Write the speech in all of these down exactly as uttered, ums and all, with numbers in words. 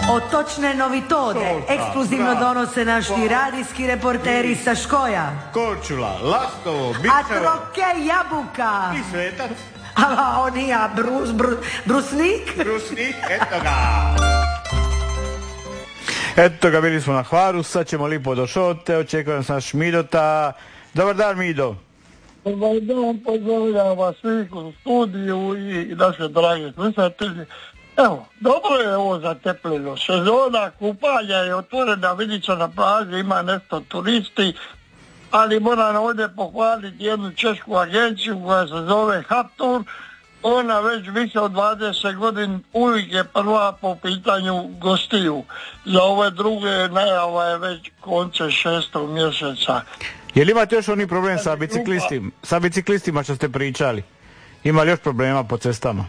Od točne novitode Šolta, ekskluzivno da. donose naši radijski reporteri sa Škoja. Korčula, Lastovo, A Bičevo troke jabuka. i Svetac. A on i ja, brus, brus, brusnik. Brusnik, eto ga. Eto ga, bili smo na Hvaru, sad ćemo lipo do Šote, očekujem sam naš Midota. Dobar dan, Mido. Dobar dan, pozdravljam vas svih u studiju i naše drage slušatelji. Evo, dobro je ovo zateplilo. Sezona kupanja je otvorena, vidit će na plaži, ima nešto turisti, ali moram ovdje pohvaliti jednu češku agenciju koja se zove Haptur. Ona već više od dvadeset godina uvijek je prva po pitanju gostiju. Za ove druge najava je već konce šestog mjeseca. Je li imate još oni problem sa biciklistima, sa biciklistima što ste pričali? Ima li još problema po cestama?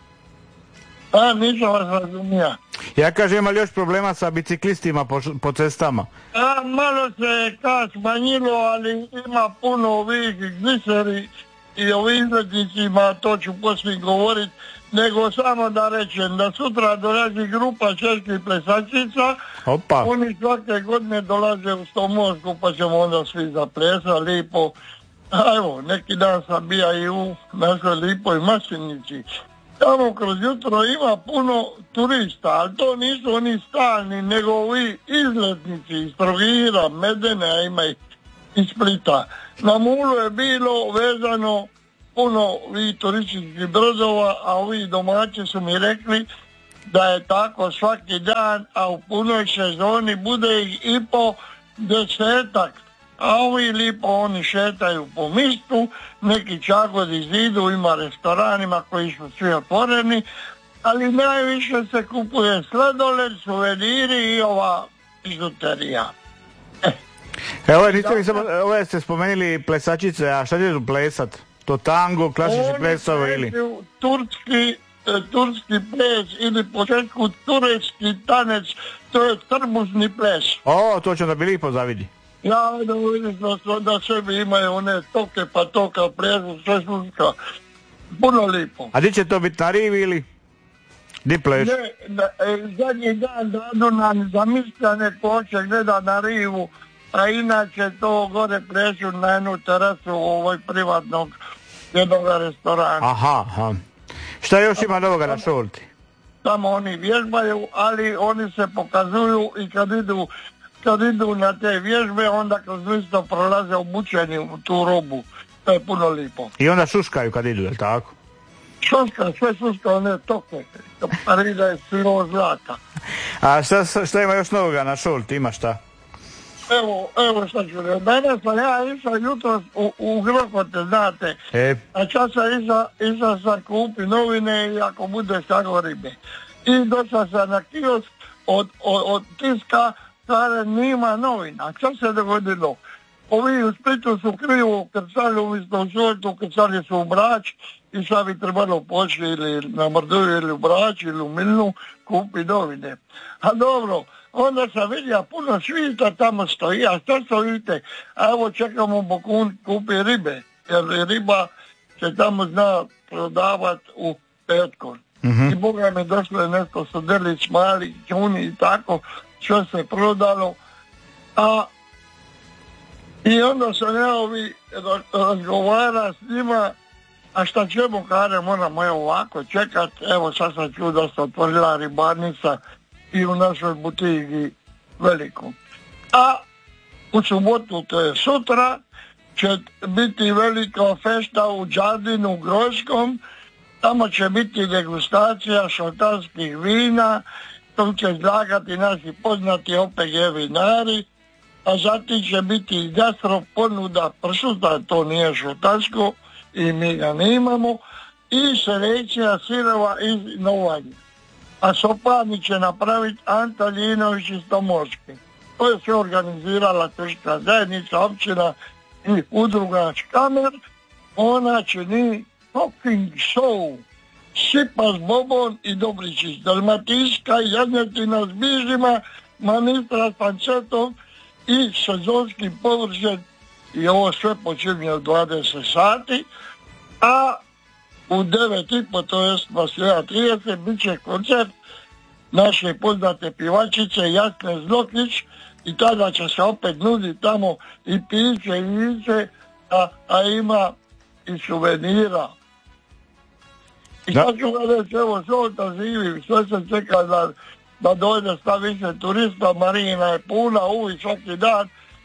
A, nisam vas razumija. Ja kažem, ima li još problema sa biciklistima po, po cestama? A, malo se ka smanjilo, ali ima puno ovih gliseri i ovih izletnicima, to ću poslije govoriti, nego samo da rečem da sutra dolazi grupa čeških plesačica. Opa. Oni svake godine dolaze u Stomorsku, pa ćemo onda svi zaplesati lipo. A evo, neki dan sam bija i u našoj lipoj Maslinici. Tamo kroz jutro ima puno turista, ali to nisu oni stalni, nego ovi izletnici iz Trogira, Medene, a ima i iz Splita. Na Mulu je bilo vezano puno vi turističkih brodova, a ovi domaći su mi rekli da je tako svaki dan, a u punoj sezoni bude ih i po desetak. A ovi lipo oni šetaju po mistu, neki čagodi zidu, ima restoranima koji su svi otvoreni, ali najviše se kupuje sladoled, suveniri i ova bižuterija. Evo, niste mi samo, ove ste spomenuli plesačice, a šta će tu plesat? To tango, klasični plesovo ili? Turski, turski ples ili početku tureski tanec, to je trbušni ples. O, to će onda bi lipo zavidi. Ja da vidiš da, da sebi imaju one toke pa toka plesu, sve sluška. Puno lipo. A di će to biti na rivi ili? Di pleš? Ne, da, e, zadnji dan dadu nam zamislja neko hoće gleda na rivu, a inače to gore plešu na jednu terasu ovoj privatnog jednog restorana. Aha, aha. Šta još ima novoga na Šolti? Tamo oni vježbaju, ali oni se pokazuju i kad idu, kad idu na te vježbe, onda kroz listo prolaze obučeni u tu robu. To je puno lipo. I onda šuškaju kad idu, je li tako? Šuška, sve šuška, one toke. Parida je siro zlata. A šta, šta ima još novoga na Šolti, ima šta? Evo, evo šta ću reći. Danas sam ja išao jutro u, u Grokote, znate. E. A čas sam išao, išao sam kupi novine i ako bude sago ribe. I došao sam na kiosk od, od, od tiska, kada nima novina. Što se dogodilo? Ovi u Splitu su krivo ukrcali, umjesto u Šoltu ukrcali su u Brač i sad bi trebalo poći ili na Mrduju ili u Brač ili u Milnu kupi novine. A dobro, onda sam vidio puno svita tamo stoji, a što stojite? A evo čekamo Bokun kupi ribe, jer riba se tamo zna prodavat u petkom. Mm-hmm. I Boga mi došlo je nešto sodelić, mali, čuni i tako, što se prodalo. A i onda sam ja ovi razgovara s njima, a šta ćemo, kada moramo evo ovako čekat, evo sad sam čuo da se otvorila ribarnica i u našoj butigi veliku. A u subotu, to je sutra, će biti velika fešta u Đardinu Grojskom, tamo će biti degustacija šoltanskih vina, tu će izlagati naši poznati O P G vinari, a zatim će biti gastro ponuda pršuta, to nije šoltansko i mi ga ne imamo, i selekcija sirova iz Novanje. A sopani će napraviti Anta Ljinović iz Tomorske. To je sve organizirala turska zajednica, općina i udruga Škamer. Ona čini cooking show. Šipas, Bobon i Dobričić. Dalmatinska janjetina s bižima, manistra s pančetom i sezonski površen. I ovo sve počinje u dvadeset sati. A u devet i po, to jest dvadeset jedan trideset, bit će koncert naše poznate pjevačice Jasne Zlokić i tada će se opet nuditi tamo i piće i viće, a, a ima i suvenira. I sad ću ga reći, evo, Šolta živi, sve se čeka da, da dojde sta više turista, Marina je puna, uvijek svaki dan,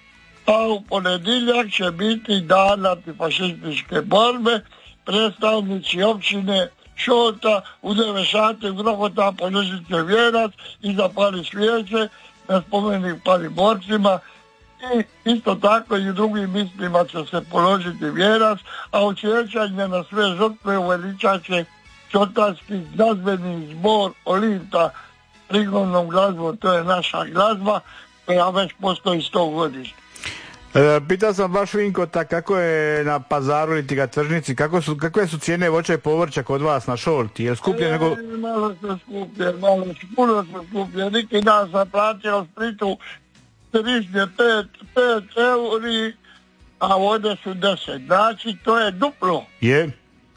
a u ponedjeljak će biti dan antifašističke borbe, predstavnici općine Šolta u devet sati Grohota položit će vjerac i zapali svijeće na spomenik pali borcima i isto tako i u drugim mislima će se položiti vjerac, a u sjećanje na sve žrtve uveličat će Čotarski glazbeni zbor Olinta prigodnom glazbom, to je naša glazba koja već postoji sto godina. E, pitao sam baš Vinkota kako je na pazaru ili ga tržnici, kako su, kakve su cijene voća i povrća kod vas na Šolti, je li skuplje e, nego... Malo su skuplje, malo su, puno su skuplje, neki dan sam platio u Splitu trideset pet euri, a vode su deset, znači to je duplo. Je?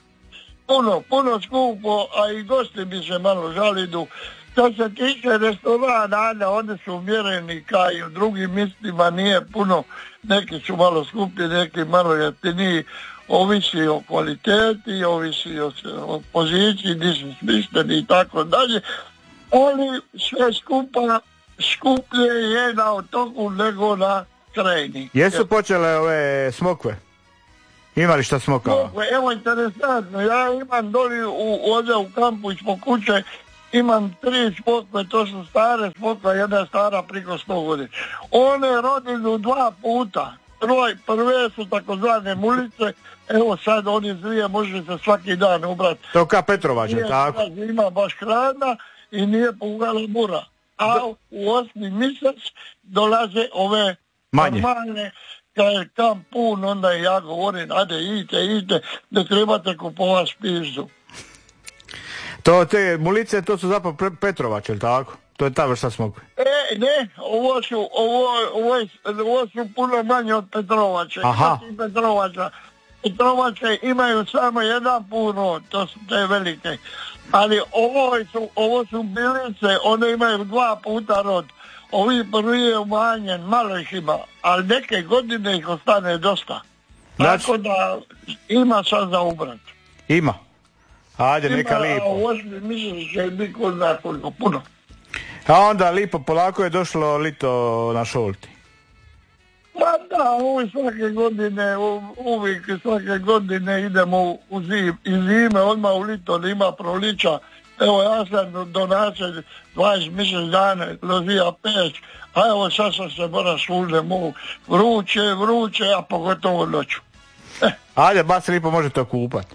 Puno, puno skupo, a i gosti bi se malo žalidu. Što se tiče restorana, oni su mjereni kao i u drugim mislima, nije puno, neki su malo skuplji, neki malo jeftiniji, ovisi o kvaliteti, ovisi o, o poziciji, gdje su smišteni i tako dalje, ali sve skupa skuplje je na otoku nego na krajini. Jesu počele ove smokve? Ima li šta smokava? Smokve, evo interesantno, ja imam doli u, ovdje u kampu ispod kuće, imam tri smokve, to su stare smokve, jedna je stara priko sto godina. One rodinu dva puta, Prvo, prve su takozvane mulice, evo sad oni zrije, može se svaki dan ubrati. To ka Petrovac, je tako? Ima baš hladna i nije pugala mura. A u osmi mjesec dolaze ove manje normalne, kad je tam pun, onda ja govorim, ajde idite, idite, da trebate kupovati špiždu. To te mulice, to su zapravo Petrovac, je tako? To je ta vrsta smokve. E, ne, ovo su, ovo, ovo, ovo su puno manje od Petrovača. Aha. Petrovača. Petrovače imaju samo jedan puno, to su te velike. Ali ovo su, ovo su bilice, one imaju dva puta rod. Ovi prvi je umanjen, malo ih ima, ali neke godine ih ostane dosta. Znači... Tako da ima sad za ubrat. Ima. Ajde, neka ima, lipo. A u osmi misliš će biti kod nas koliko puno. A onda lipo, polako je došlo lito na Šolti. Pa da, uvijek svake godine, uvijek svake godine idemo u zim, iz zime, odmah u lito, da ima proliča. Evo ja sam donačen dvadeset mjesec dana, lozija peć, a evo sad sam se mora šulne mu vruće, vruće, a pogotovo noću. Eh. Ajde, baš lipo možete kupati.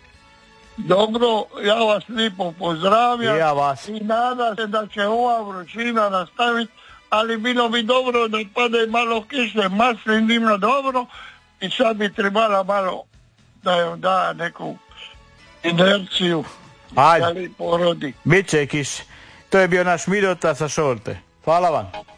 Dobro, ja vas lipo pozdravljam. I ja vas. I nadam se da će ova vrućina nastaviti, ali bilo bi dobro da pade malo kiše, maslin ima dobro i sad bi trebala malo da joj da neku inerciju. Ajde, da li porodi. bit će kiše. To je bio naš Midota sa Šolte. Hvala vam.